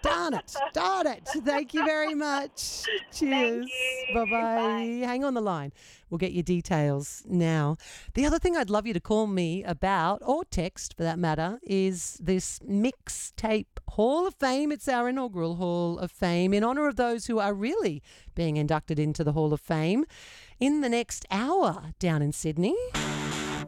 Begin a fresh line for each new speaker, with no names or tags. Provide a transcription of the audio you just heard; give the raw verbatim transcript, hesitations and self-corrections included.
Darn it. Darn it. Thank you very much. Cheers.
you.
Bye-bye.
Bye.
Hang on the line. We'll get your details now. The other thing I'd love you to call me about, or text for that matter, is this Mixtape Hall of Fame. It's our inaugural Hall of Fame in honour of those who are really being inducted into the Hall of Fame in the next hour down in Sydney.